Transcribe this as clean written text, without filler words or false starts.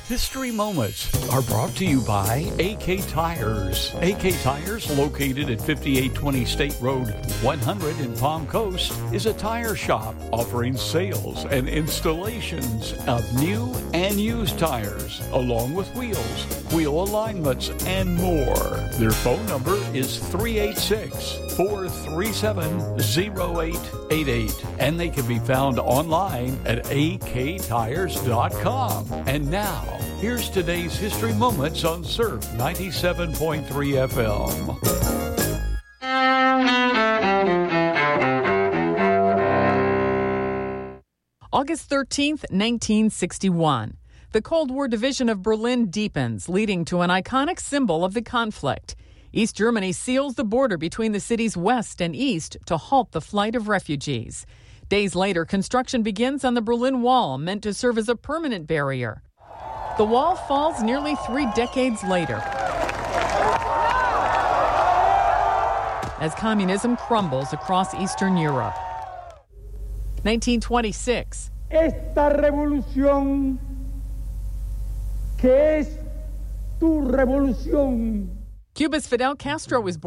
History Moments are brought to you by AK Tires. AK Tires, located at 5820 State Road 100 in Palm Coast, is a tire shop offering sales and installations of new and used tires, along with wheels, wheel alignments, and more. Their phone number is 386-437-0888, and they can be found online at aktires.com. And now, here's today's History Moments on Surf 97.3 FM. August 13th, 1961. The Cold War division of Berlin deepens, leading to an iconic symbol of the conflict. East Germany seals the border between the cities west and east to halt the flight of refugees. Days later, construction begins on the Berlin Wall, meant to serve as a permanent barrier. The wall falls nearly 3 decades later, as communism crumbles across Eastern Europe. 1926. Esta revolución que es tu revolución. Cuba's Fidel Castro was born.